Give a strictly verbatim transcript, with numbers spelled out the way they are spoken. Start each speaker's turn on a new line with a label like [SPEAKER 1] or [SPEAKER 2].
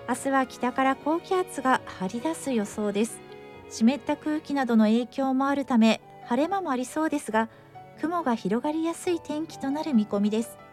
[SPEAKER 1] 明日は北から高気圧が張り出す予想です。湿った空気などの影響もあるため晴れ間もありそうですが、雲が広がりやすい天気となる見込みです。